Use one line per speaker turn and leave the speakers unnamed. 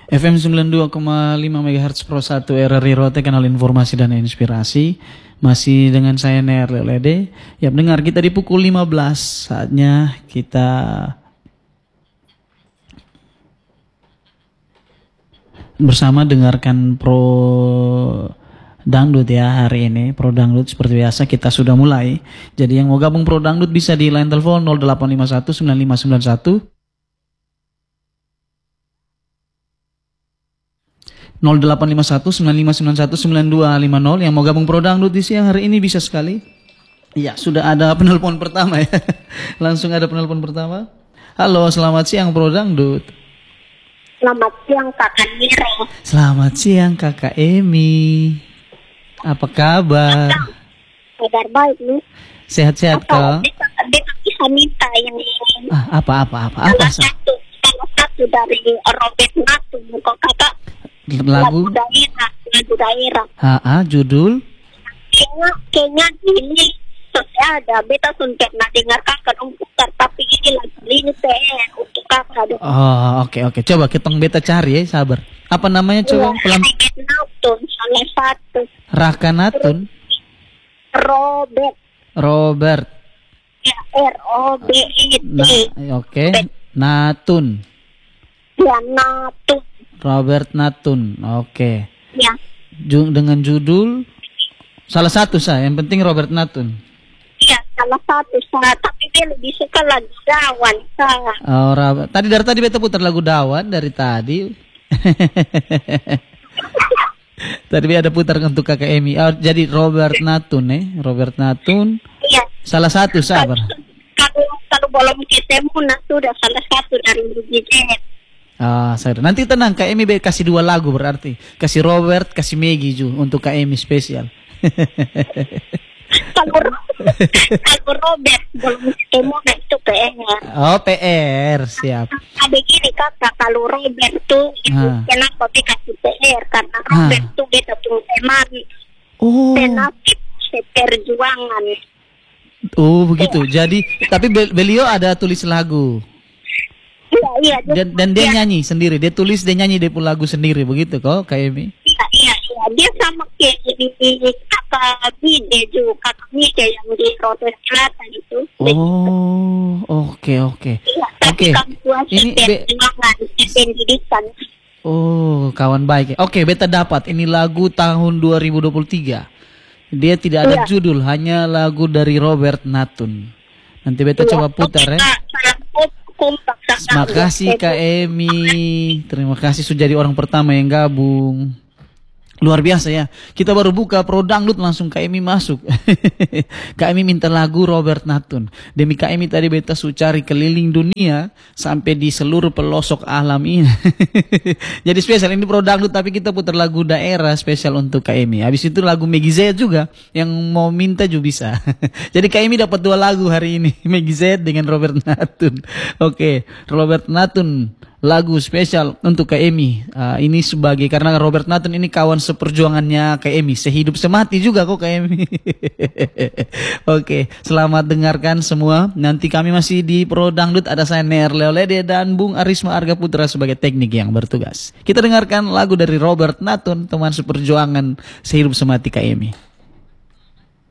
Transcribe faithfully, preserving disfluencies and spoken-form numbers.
F M sembilan puluh dua koma lima MHz Pro satu R R I Rote, kanal informasi dan inspirasi. Masih dengan saya Ner Lelede. Ya, dengar kita di pukul lima belas, saatnya kita bersama dengarkan Pro Dangdut ya hari ini. Pro Dangdut seperti biasa kita sudah mulai. Jadi yang mau gabung Pro Dangdut bisa di line telepon nol delapan lima satu sembilan lima sembilan satu nol delapan lima satu sembilan lima sembilan satu sembilan dua lima nol. Yang mau gabung Pro Dangdut di siang hari ini bisa sekali. Ya, sudah ada penelpon pertama ya. Langsung ada penelpon pertama. Halo, selamat siang Pro Dangdut.
Selamat siang Kakak Niro.
Selamat siang Kakak Emi. Apa kabar?
Kabar baik nih.
Sehat-sehat kok?
Beta, beta bisa minta yang ini.
Ah, apa apa apa apa
salah satu, salah satu dari Robert Natu kok kakak.
Lagu
daerah, lagu daerah.
Ah, ah, judul?
Kayaknya, kayaknya ini sudah ada. Beta sudah pernah dengar kakak putar, tapi ini lagu ini saya untuk kakak.
Oh, oke okay, oke. Okay. Coba kita beta cari ya, sabar. Apa namanya coba?
Ya,
Pelan.
Robert Natun, salah satu.
Raka Natun.
Robert.
Robert.
Ya, R O B I T.
Nah, oke. Okay. Natun.
Ya, Natun.
Robert Natun, oke. Okay.
Ya.
Ju- dengan judul salah satu saya, yang penting Robert Natun.
Iya, salah satu saya, tapi dia lebih suka lagu Dawan saya.
Oh, Ra- tadi dari tadi beta putar lagu Dawan dari tadi. Tadi ada putar untuk Kakak Emi. Oh, jadi Robert Natun, eh, Robert Natun.
Iya.
Salah satu sabar.
Kalau kalau belum ketemu, nah sudah salah satu dari Mujiz.
Ah, saya nanti tenang, Kak Emi kasih dua lagu berarti. Kasih Robert, kasih Maggie Ju untuk Kak Emi spesial.
Kalau kalau Robert belum ketemu, nah itu P R.
Oh, P R, siap.
Ada gini kakak, kalau Robert tuh itu
Ah.
kenapa dikasih P R? Karena Robert
Ah.
tuh beta tuh teman
Oh.
penarik seperjuangan.
Oh, begitu. Jadi, tapi be- beliau ada tulis lagu.
Iya, iya.
Dan, dan dia
iya.
nyanyi sendiri. Dia tulis, dia nyanyi dia pun lagu sendiri begitu kok, Kak Emi.
Iya, iya, iya. Dia sama kayak di kakak Bide juga, kakak Bide yang di Rote Selatan itu.
Oh, oke oke.
Iya,
Oke.
tapi kamu
Ini be-
perjuangan, pendidikan.
Oh, kawan baik. Oke, beta dapat. Ini lagu tahun dua ribu dua puluh tiga. Dia tidak ada
Iya.
judul, hanya lagu dari Robert Natun. Nanti beta
Iya,
coba putar
oke,
ya.
Kak. Salam kompak, Kak.
Terima kasih Kak Emi. Terima kasih sudah jadi orang pertama yang gabung. Luar biasa ya. Kita baru buka Pro Dangdut langsung Kak Emi masuk. Kak Emi minta lagu Robert Natun. Demi Kak Emi tadi beta su cari keliling dunia sampai di seluruh pelosok alam ini. Jadi spesial ini Pro Dangdut tapi kita putar lagu daerah spesial untuk Kak Emi. Habis itu lagu Maggie Z juga yang mau minta juga bisa. Jadi Kak Emi dapat dua lagu hari ini. Maggie Z dengan Robert Natun. Oke, Robert Natun. Lagu spesial untuk Kak Emi. Uh, ini sebagai karena Robert Natun ini kawan seperjuangannya Kak Emi, sehidup semati juga kok Kak Emi. Oke, selamat dengarkan semua. Nanti kami masih di Pro Dangdut, ada saya Ner Leolede dan Bung Arisma Arga Putra sebagai teknik yang bertugas. Kita dengarkan lagu dari Robert Natun, teman seperjuangan sehidup semati Kak Emi.